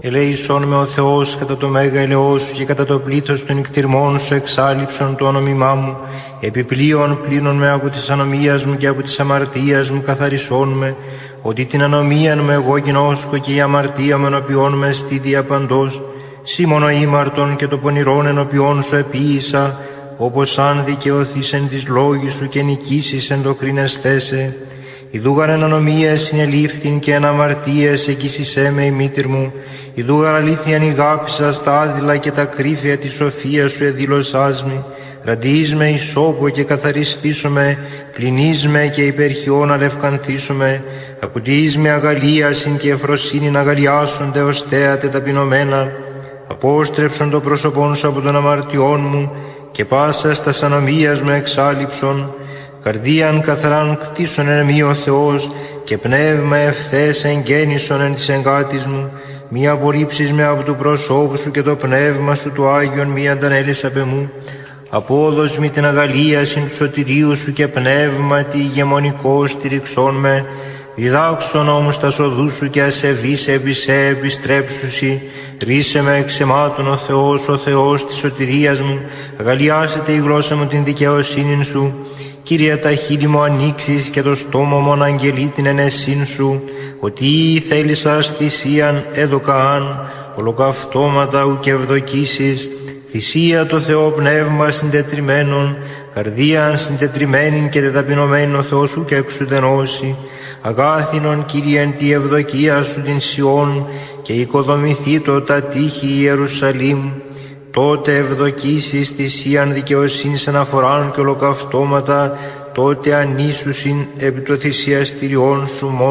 Ελέησόν με ο Θεός κατά το μέγα ελαιό σου και κατά το πλήθος των νικτυρμών σου εξάλληψον το όνομά μου. Επιπλέον πλύνον με από της ανομίας μου και από της αμαρτίας μου καθαρισόν με, ότι την ανομίαν μου εγώ γινώσκω και η αμαρτία μου ενωπιών με στη διαπαντός. Σήμωνο ήμαρτον και το πονηρόν ενωπιών σου επίησα, όπως αν δικαιωθείς εν της λόγης σου και νικήσεις εν το κρίνεσθέσαι. Ιδούγαρ εν ανομίες συνελήφθην και εν αμαρτίες εκείσισέ με η μήτηρ μου. Ιδούγαρ αλήθειαν ηγάπησα στα άδειλα και τα κρύφια της σοφίας σου εδήλωσάς με. Ραντείς με ισόπο και καθαριστήσομαι, πλυνείς με και υπερχιών αλευκανθήσομαι. Ακουτείς με αγαλίασιν και εφροσύνην αγαλιάσονται ως θέατε ταπεινωμένα. Απόστρεψον το πρόσωπόν σου από των αμαρτιών μου και πάσας τας ανομίας μου εξάλληψον. Καρδίαν καθαράν κτίσον εν μη ο Θεός και πνεύμα ευθές εγγέννησον εν της εγκάτης μου. Μη απορρίψεις με από του προσώπου σου και το πνεύμα σου του Άγιον μη αντανέλεις απ' εμού. Απόδος μη την αγαλίασιν του σωτηρίου σου και πνεύματι ηγεμονικό στηριξών με. Διδάξον όμως τα σοδού σου και ασεβείς επί σε επιστρέψουσι. Ρίσε με εξ αιμάτων ο Θεός της σωτηρίας μου. Αγαλιάσετε η γλώσσα μου την δικαιοσύνην σου. Κύριε, τα χείλη μου ανοίξεις και το στόμα μου αναγγελεί την ενεσύν σου. Ότι θέλησας θυσίαν έδωκαάν, ολοκαυτώματα ου και ευδοκίσεις. Θυσία το Θεό πνεύμα συντετριμένον, καρδίαν συντετριμένην και τεταπεινωμένην ο Θεός σου και εξουδενώσει. Αγάθινον Κύριε εν τη ευδοκία σου την Σιών και οικοδομηθήτω τα τείχη Ιερουσαλήμ. Τότε ευδοκίσεις θυσίαν δικαιοσύνης αναφοράν και ολοκαυτώματα, τότε ανήσουσιν επί το θυσιαστηριών σου